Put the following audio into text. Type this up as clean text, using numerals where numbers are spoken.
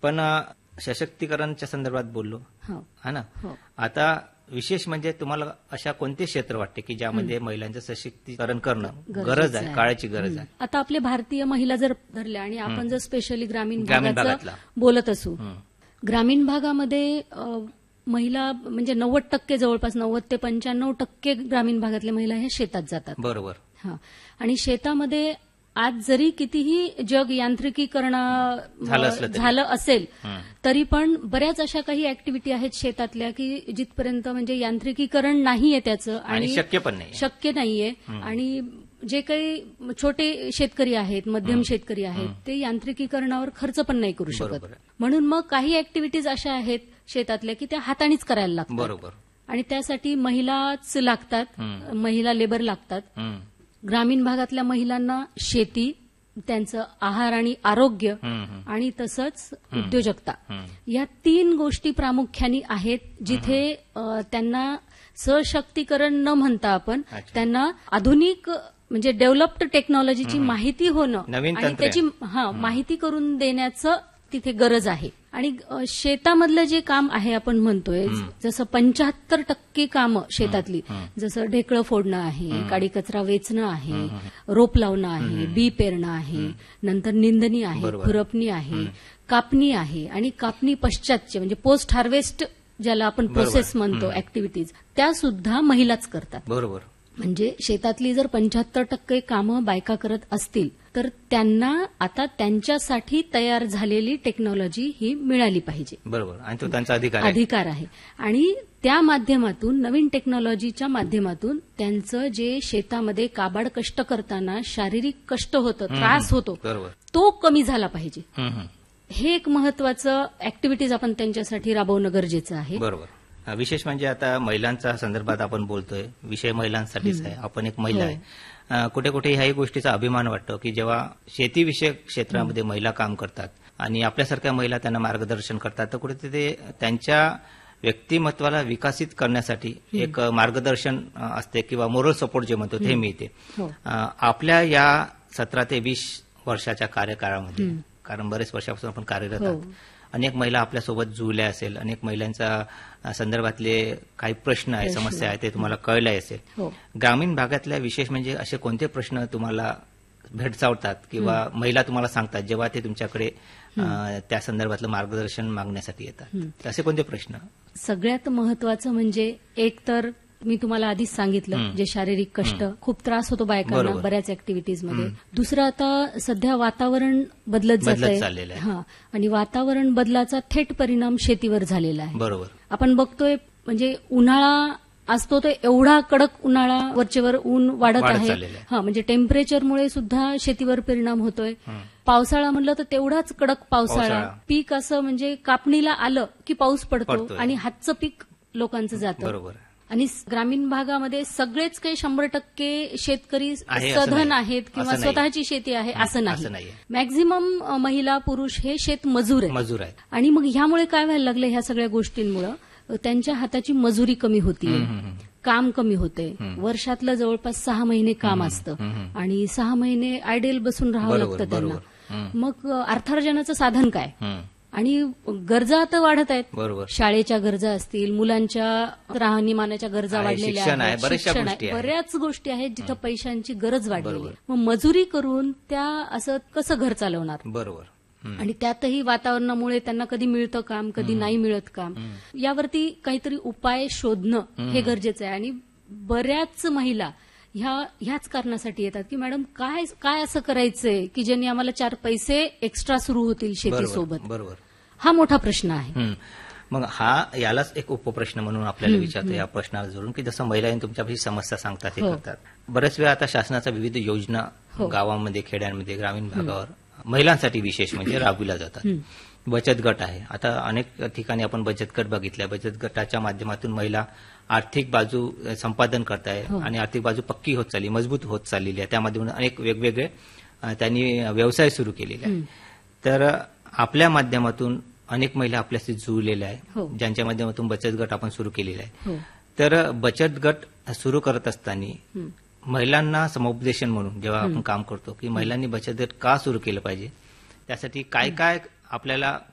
पण सशक्तीकरणच्या संदर्भात बोललो हो हा ना. हो आता विशेष म्हणजे तुम्हाला अशा कोणते क्षेत्र वाटते की ज्यामध्ये महिलांचं सशक्तीकरण करणं गरज आहे, काळाची गरज आहे? आता आपले भारतीय महिला जर धरल्या आणि आपण जर स्पेशली ग्रामीण ग्रामीण भागाचं भागातला. बोलत असू, ग्रामीण भागामध्ये महिला म्हणजे 90% जवळपास 90 ते 95% ग्रामीण भागातल्या महिला ह्या शेतात जातात. बरोबर. हा आणि शेतामध्ये आज जरी कितीही जग यांत्रिकीकरण झालं असेल तरी पण बऱ्याच अशा काही ऍक्टिव्हिटी आहेत शेतातल्या की जिथपर्यंत म्हणजे यांत्रिकीकरण नाहीये त्याचं आणि शक्य नाहीये आणि जे काही छोटे शेतकरी आहेत, मध्यम शेतकरी आहेत, ते यांत्रिकीकरणावर खर्च पण नाही करू शकत. म्हणून मग काही ऍक्टिव्हिटीज अशा आहेत शेतातल्या की त्या हातानेच करायला लागतात. बरोबर. आणि त्यासाठी महिलाच लागतात, महिला लेबर लागतात. ग्रामीण भागातल्या महिलांना शेती, त्यांचं आहार आणि आरोग्य आणि तसंच उद्योजकता या 3 गोष्टी प्रामुख्याने आहेत जिथे त्यांना सशक्तीकरण न म्हणता आपण त्यांना आधुनिक म्हणजे डेव्हलप्ड टेक्नॉलॉजीची माहिती होणं आणि त्याची माहिती करून देण्याचं तिथे गरज आहे. आणि शेतामधलं जे काम आहे आपण म्हणतोय जसं 75% कामं शेतातली, जसं ढेकळं फोडणं आहे, काडी कचरा वेचणं आहे, रोप लावणं आहे, बी पेरणं आहे, नंतर निंदणी आहे, खुरपणी आहे, कापणी आहे आणि कापणी पश्चातचे म्हणजे पोस्ट हार्वेस्ट ज्याला आपण प्रोसेस म्हणतो ऍक्टिव्हिटीज, त्या सुद्धा महिलाच करतात. बरोबर. म्हणजे शेतातली जर 75% कामं बायका करत असतील तर त्यांना आता त्यांच्यासाठी तयार झालेली टेक्नॉलॉजी ही मिळाली पाहिजे. बरोबर. आणि तो त्यांचा अधिकार आहे. आणि त्या माध्यमातून नवीन टेक्नॉलॉजीच्या माध्यमातून त्यांचं जे शेतामध्ये काबाड कष्ट करताना शारीरिक कष्ट होतं, त्रास होतो, तो कमी झाला पाहिजे. हे एक महत्वाचं ऍक्टिव्हिटीज आपण त्यांच्यासाठी राबवणं गरजेचं आहे. बरोबर. विशेष म्हणजे आता महिलांच्या संदर्भात आपण बोलतोय, विषय महिलांसाठीच आहे, आपण एक महिला आहे. कुठे कुठे ह्याही गोष्टीचा अभिमान वाटतो की जेव्हा शेतीविषयक क्षेत्रामध्ये महिला काम करतात आणि आपल्यासारख्या महिला त्यांना मार्गदर्शन करतात तर कुठे ते त्यांच्या व्यक्तिमत्वाला विकसित करण्यासाठी एक मार्गदर्शन असते किंवा मोरल सपोर्ट जे म्हणतो ते मिळते. आपल्या या 17 ते 20 वर्षाच्या कार्यकाळामध्ये, कारण बरेच वर्षापासून आपण कार्यरत आहोत, अनेक महिला आपल्यासोबत जुळल्या असेल, अनेक महिलांच्या संदर्भातले काही प्रश्न आहे, समस्या आहे ते तुम्हाला कळले असेल. ग्रामीण भागातल्या विशेष म्हणजे असे कोणते प्रश्न तुम्हाला भेडसावतात किंवा महिला तुम्हाला सांगतात जेव्हा ते तुमच्याकडे त्या संदर्भातलं मार्गदर्शन मागण्यासाठी येतात? असे कोणते प्रश्न? सगळ्यात महत्वाचं म्हणजे एक तर मी तुम्हाला आधीच सांगितलं जे शारीरिक कष्ट, खूप त्रास होतो बायकांना बऱ्याच ऍक्टिव्हिटीजमध्ये. दुसरं आता सध्या वातावरण बदलत जातंय आणि वातावरण बदलाचा थेट परिणाम शेतीवर झालेला आहे. बरोबर. आपण बघतोय म्हणजे उन्हाळा असतो तो एवढा कडक उन्हाळा, वरचेवर ऊन वाढत आहे. म्हणजे टेम्परेचरमुळे सुद्धा शेतीवर परिणाम होतोय. पावसाळा म्हणलं तर तेवढाच कडक पावसाळा. पीक असं म्हणजे कापणीला आलं की पाऊस पडतो आणि हातचं पीक लोकांचं जातं. बरोबर. आणि ग्रामीण भागामध्ये सगळेच काही 100% शेतकरी सधन आहेत किंवा स्वतःची शेती आहे असं नाही. मॅक्झिमम महिला पुरुष हे शेतमजूर आहेत. आणि मग ह्यामुळे काय व्हायला लागलं, ह्या सगळ्या गोष्टींमुळे त्यांच्या हाताची मजुरी कमी होतीये, काम कमी होते. वर्षातलं जवळपास 6 महिने काम असतं आणि 6 महिने आयडेल बसून राहावं लागतं त्यांना. मग अर्थार्जनाचं साधन काय? आणि गरजा तर वाढत आहेत. बरोबर. शाळेच्या गरजा असतील, मुलांच्या राहणीमानाच्या गरजा वाढलेल्या आहेत, शिक्षण आहे, बऱ्याच गोष्टी आहेत जिथं पैशांची गरज वाढलेली आहे. मग मजुरी करून त्या असं कसं घर चालवणार? बरोबर. आणि त्यातही वातावरणामुळे त्यांना कधी मिळतं काम, कधी नाही मिळत काम. यावरती काहीतरी उपाय शोधणं हे गरजेचं आहे. आणि बऱ्याच महिला ह्याच कारणासाठी येतात की मॅडम काय असं करायचंय की ज्यांनी आम्हाला 4 पैसे एक्स्ट्रा सुरू होतील शेतीसोबत. बरोबर. हा मोठा प्रश्न आहे. मग यालाच एक उपप्रश्न म्हणून आपल्याला विचारतो या प्रश्नाला जोडून की जसं महिलांनी तुमच्यापाशी समस्या सांगतात हे करतात. बऱ्याच वेळा आता शासनाच्या विविध योजना गावांमध्ये, खेड्यांमध्ये, ग्रामीण भागावर महिलांसाठी विशेष म्हणजे राबविल्या जातात. बचत गट आहे. आता अनेक ठिकाणी आपण बचत गट बघितल्या. बचत गटाच्या माध्यमातून महिला आर्थिक बाजू संपादन करताय आणि आर्थिक बाजू पक्की होत चालली, मजबूत होत चाललेली आहे. त्या माध्यमातून अनेक वेगवेगळे त्यांनी व्यवसाय सुरू केलेले आहे. तर आपल्या माध्यमातून अनेक महिला आपल्याशी जुळलेल्या आहेत, ज्यांच्या माध्यमातून बचत गट आपण सुरू केलेला आहे. तर बचत गट सुरू करत असताना महिलांना समुपदेशन म्हणून जेव्हा आपण काम करतो की महिलांनी बचत गट का सुरू केलं पाहिजे, त्यासाठी काय काय आपल्याला